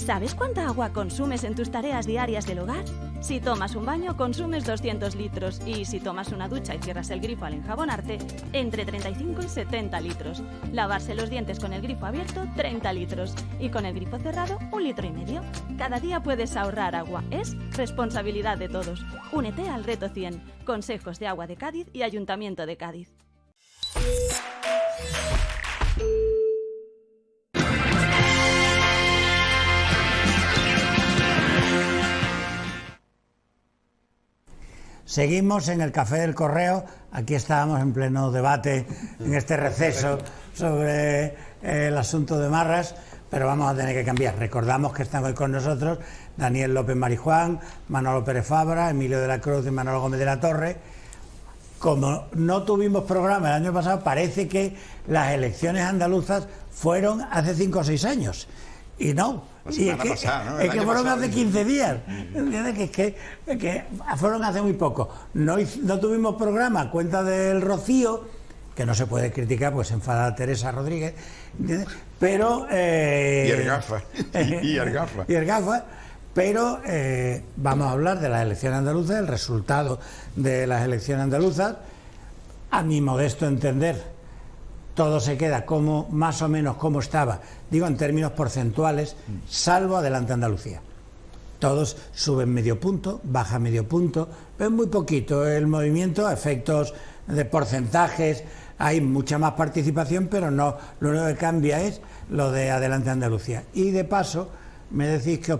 ¿Sabes cuánta agua consumes en tus tareas diarias del hogar? Si tomas un baño, consumes 200 litros y si tomas una ducha y cierras el grifo al enjabonarte, entre 35 y 70 litros. Lavarse los dientes con el grifo abierto, 30 litros y con el grifo cerrado, 1,5 litros. Cada día puedes ahorrar agua. Es responsabilidad de todos. Únete al Reto 100. Consejos de Agua de Cádiz y Ayuntamiento de Cádiz. Seguimos en el Café del Correo. Aquí estábamos en pleno debate, en este receso sobre el asunto de Marras, pero vamos a tener que cambiar. Recordamos que están hoy con nosotros Daniel López Marijuán, Manolo Pérez Fabra, Emilio de la Cruz y Manolo Gómez de la Torre. Como no tuvimos programa el año pasado, parece que las elecciones andaluzas fueron hace 5 o 6 años. Y no. Y es que fueron hace 15 días. ¿Entiendes? Que fueron hace muy poco. No tuvimos programa a cuenta del Rocío, que no se puede criticar, pues se enfada Teresa Rodríguez, ¿entiendes? Pero... y el gafa. Y el gafa. Pero vamos a hablar de las elecciones andaluzas, el resultado de las elecciones andaluzas. A mi modesto entender, todo se queda como más o menos como estaba, digo en términos porcentuales, salvo Adelante Andalucía. Todos suben medio punto, baja medio punto, pero es muy poquito el movimiento, a efectos de porcentajes, hay mucha más participación, pero no, lo único que cambia es lo de Adelante Andalucía. Y de paso, me decís que os